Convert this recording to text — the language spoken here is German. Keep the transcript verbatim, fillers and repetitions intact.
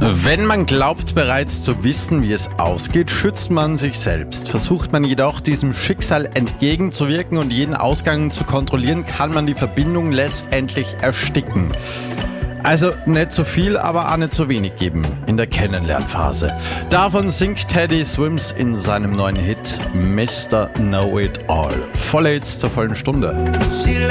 Wenn man glaubt, bereits zu wissen, wie es ausgeht, schützt man sich selbst. Versucht man jedoch, diesem Schicksal entgegenzuwirken und jeden Ausgang zu kontrollieren, kann man die Verbindung letztendlich ersticken. Also nicht zu viel, aber auch nicht zu wenig geben in der Kennenlernphase. Davon singt Teddy Swims in seinem neuen Hit Mister Know It All. Voll jetzt zur vollen Stunde.